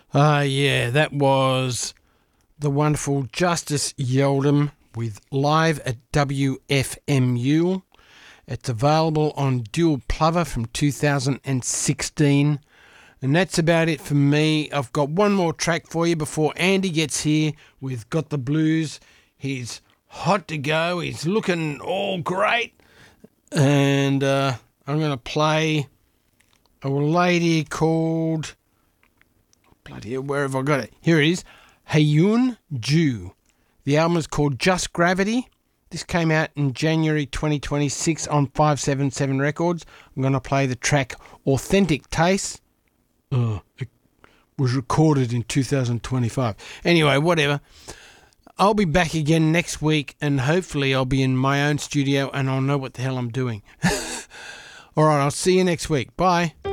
Yeah, that was the wonderful Justice Yeldham with Live at WFMU. It's available on Dual Plover from 2016. And that's about it for me. I've got one more track for you before Andy gets here with Got the Blues. He's hot to go. He's looking all great. And I'm going to play a lady called... Bloody hell, where have I got it? Here it is. Hyun Ju. The album is called Just Gravity. This came out in January 2026 on 577 Records. I'm going to play the track Authentic Taste. It was recorded in 2025. Anyway, whatever. I'll be back again next week, and hopefully I'll be in my own studio and I'll know what the hell I'm doing. All right, I'll see you next week. Bye.